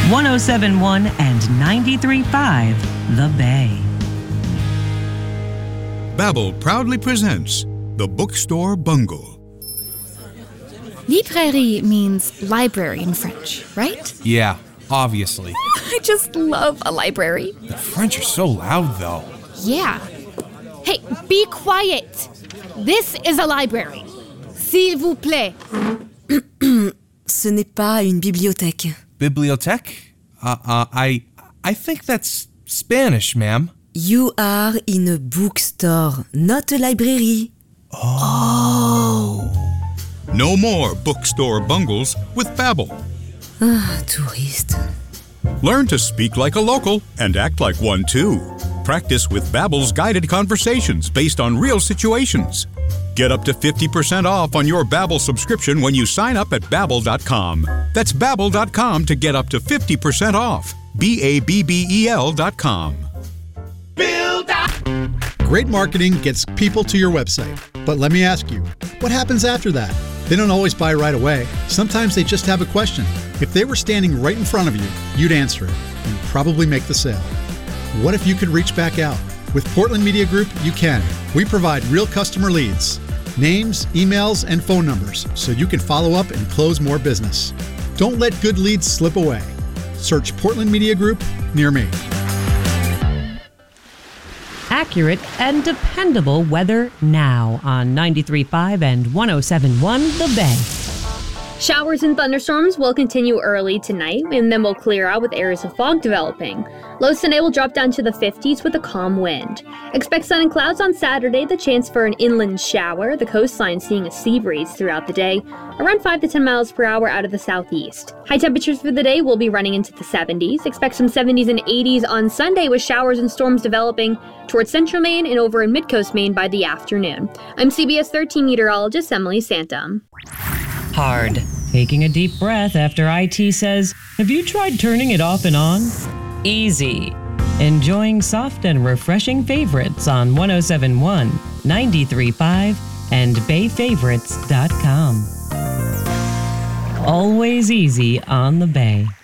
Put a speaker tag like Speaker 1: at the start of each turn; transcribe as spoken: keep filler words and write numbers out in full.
Speaker 1: one oh seven point one and ninety-three point five The Bay.
Speaker 2: Babbel proudly presents The Bookstore Bungle.
Speaker 3: Librairie means library in French, right?
Speaker 4: Yeah, obviously.
Speaker 3: I just love a library.
Speaker 4: The French are so loud, though.
Speaker 3: Yeah. Hey, be quiet. This is a library. S'il vous plaît.
Speaker 5: Ce n'est pas une bibliothèque.
Speaker 4: Bibliothèque? Uh, uh, I, I think that's Spanish, ma'am.
Speaker 5: You are in a bookstore, not a library.
Speaker 4: Oh.
Speaker 2: No more bookstore bungles with Babbel.
Speaker 5: Ah, touriste.
Speaker 2: Learn to speak like a local and act like one too. Practice with Babbel's guided conversations based on real situations. Get up to fifty percent off on your Babbel subscription when you sign up at babbel dot com. That's babbel dot com to get up to fifty percent off. B A B B E L dot com.
Speaker 6: Great marketing gets people to your website. But let me ask you, what happens after that? They don't always buy right away. Sometimes they just have a question. If they were standing right in front of you, you'd answer it and probably make the sale. What if you could reach back out? With Portland Media Group, you can. We provide real customer leads, names, emails, and phone numbers so you can follow up and close more business. Don't let good leads slip away. Search Portland Media Group near me.
Speaker 1: Accurate and dependable weather now on ninety-three point five and one oh seven point one The Bay.
Speaker 7: Showers and thunderstorms will continue early tonight, and then will clear out with areas of fog developing. Lows tonight will drop down to the fifties with a calm wind. Expect sun and clouds on Saturday, the chance for an inland shower, the coastline seeing a sea breeze throughout the day, around five to ten miles per hour out of the southeast. High temperatures for the day will be running into the seventies. Expect some seventies and eighties on Sunday with showers and storms developing towards central Maine and over in mid-coast Maine by the afternoon. I'm C B S thirteen meteorologist Emily Santum.
Speaker 1: Hard. Taking a deep breath after I T says, "Have you tried turning it off and on?" Easy. Enjoying soft and refreshing favorites on one oh seven point one, ninety-three point five, and bay favorites dot com. Always easy on the Bay.